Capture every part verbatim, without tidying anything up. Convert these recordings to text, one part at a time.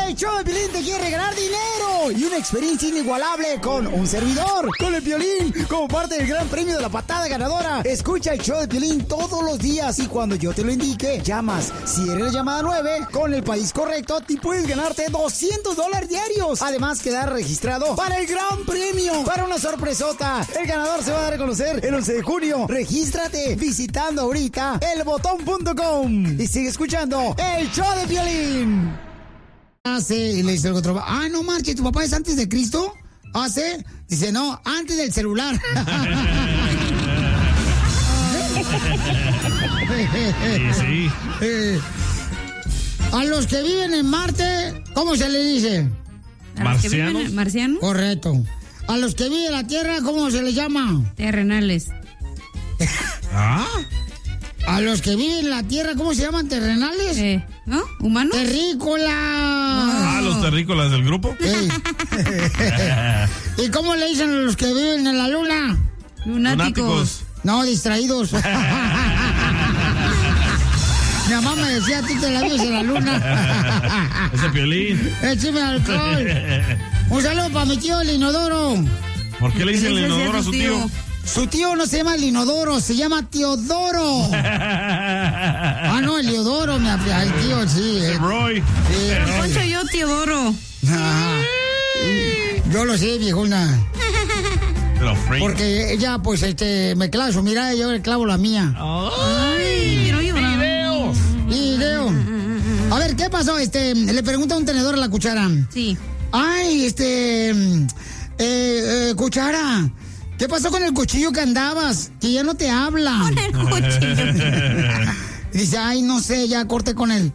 El show de Piolín te quiere regalar dinero y una experiencia inigualable con un servidor, con el Piolín, como parte del gran premio de la patada ganadora. Escucha el show de Piolín todos los días y cuando yo te lo indique, llamas. Si eres la llamada nueve, con el país correcto, te puedes ganarte doscientos dólares diarios. Además, quedar registrado para el gran premio, para una sorpresota. El ganador se va a dar a conocer el once de junio. Regístrate visitando ahorita el botón punto com y sigue escuchando el show de Piolín. Hace, y le dice el otro, ah, no marche, ¿tu papá es antes de Cristo? ¿Hace? Dice, no, antes del celular. Sí, sí. A los que viven en Marte, ¿cómo se le dice? ¿Marcianos? ¿Marcianos? Correcto. A los que viven en la Tierra, ¿cómo se les llama? Terrenales. ¿Ah? A los que viven en la Tierra, ¿cómo se llaman? ¿Terrenales? Eh, ¿No? ¿Humanos? ¡Terrícolas! Ah, los terrícolas del grupo. Sí. ¿Y cómo le dicen a los que viven en la Luna? Lunáticos. No, distraídos. Mi mamá me decía, a ti te la vives en la Luna. Ese Piolín. Écheme alcohol. Un saludo para mi tío el inodoro. ¿Por qué le dicen el inodoro a su tío? Su tío no se llama el inodoro, se llama Teodoro. Ah, no, el Leodoro, mi el tío, sí. El Roy. Sí, Pero Poncho, yo Teodoro. Ah, yo lo sé, viejona. Porque ella, pues, este, me clava su mirada y yo le clavo la mía. Ay, quiero llorar. Video. Video. A ver, ¿qué pasó? Este, le pregunta un tenedor a la cuchara. Sí. Ay, este, eh, eh, cuchara, ¿qué pasó con el cuchillo que andabas? Que ya no te habla. Con el cuchillo. Y dice, ay, no sé, ya corté con él.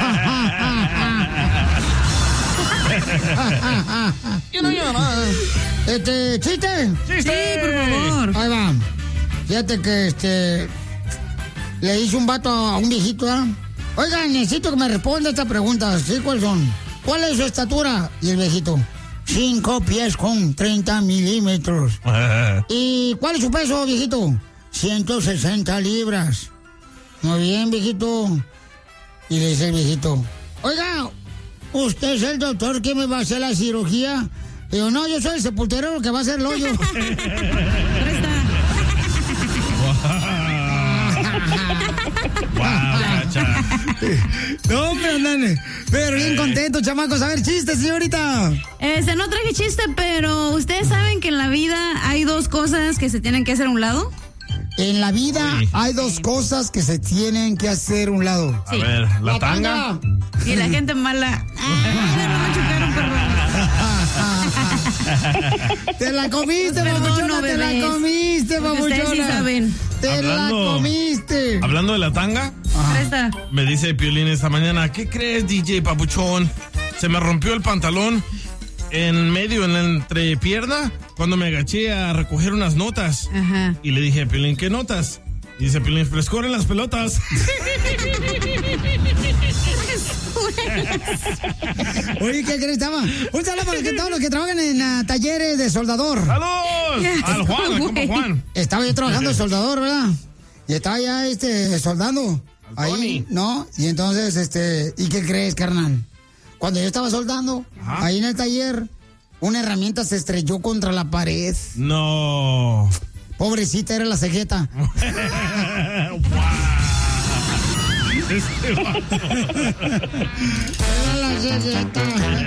Yo no lloro. Este, ¿chiste? Sí, por favor. Ahí va. Fíjate que, este, le hizo un vato a un viejito, ¿eh? Oiga, necesito que me responda esta pregunta. ¿Sí? ¿Cuáles son? ¿Cuál es su estatura? Y el viejito, cinco pies con treinta milímetros. ¿Y cuál es su peso, viejito? ciento sesenta libras. Muy bien, viejito. Y le dice el viejito, oiga, ¿usted es el doctor que me va a hacer la cirugía? Digo, no, yo soy el sepulturero que va a hacer el hoyo. No, hombre, andan, pero bien contentos, chamacos. A ver, chiste, señorita. Este, no traje chiste, pero ¿ustedes saben que en la vida hay dos cosas que se tienen que hacer a un lado? En la vida sí. hay dos cosas que se tienen que hacer a un lado. Sí. A ver, la, La tanga. tanga. Y la gente mala. Ah, Te la comiste, Perdón, papuchona, no, te la bebés. comiste, Porque ustedes sí papuchona. saben. Te Hablando- la comiste. Hablando de la tanga, Presta. me dice Piolín esta mañana, ¿qué crees, D J Papuchón? Se me rompió el pantalón en medio, en la entrepierna, cuando me agaché a recoger unas notas. Ajá. Y le dije a Piolín, ¿qué notas? Y dice Piolín, frescor en las pelotas. Oye, ¿qué crees? Estaba? Un saludo para los que, todos los que trabajan en uh, talleres de soldador. ¡Saludos! Al Juan, al compa Juan. Estaba yo trabajando de soldador, ¿verdad? Y estaba ya, este, soldando. Al Ahí, Tony. ¿no? Y entonces, este, ¿y qué crees, carnal? Cuando yo estaba soldando, Ajá. ahí en el taller, una herramienta se estrelló contra la pared. No. Pobrecita, era la cejeta. Este va- Era la cejeta.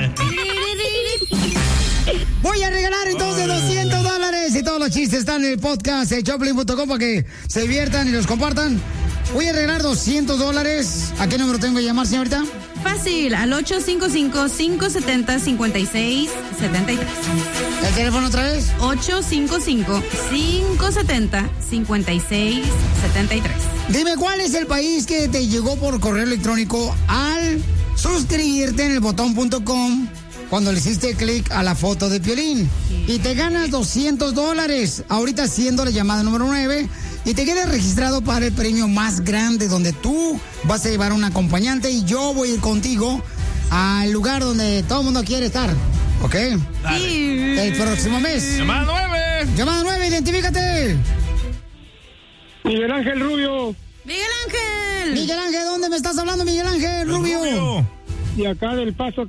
Voy a regalar entonces doscientos dólares y todos los chistes están en el podcast de Choplin punto com para que se diviertan y los compartan. Voy a regalar doscientos dólares. ¿A qué número tengo que llamar, señorita? Fácil, al ocho cinco cinco, cinco siete cero, cinco seis siete tres. ¿El teléfono otra vez? ocho cinco cinco, cinco siete cero, cinco seis siete tres. Dime, ¿cuál es el país que te llegó por correo electrónico al suscribirte en el botón punto com cuando le hiciste clic a la foto de Piolín? Y te ganas doscientos dólares. Ahorita haciendo la llamada número nueve. Y te quedas registrado para el premio más grande, donde tú vas a llevar un acompañante y yo voy a ir contigo al lugar donde todo el mundo quiere estar. ¿Ok? Sí. El próximo mes. Llamada nueve. Llamada nueve, identifícate. Miguel Ángel Rubio, Miguel Ángel. Miguel Ángel, ¿dónde me estás hablando, Miguel Ángel Rubio? Rubio. de acá del Paso,